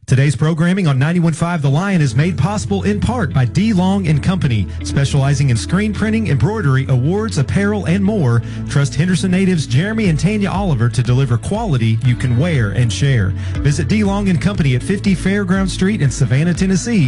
Today's programming on 91.5 The Lion is made possible in part by D. Long & Company, specializing in screen printing, embroidery, awards, apparel, and more. Trust Henderson natives Jeremy and Tanya Oliver to deliver quality you can wear and share. Visit D. Long & Company at 50 Fairground Street in Savannah, Tennessee,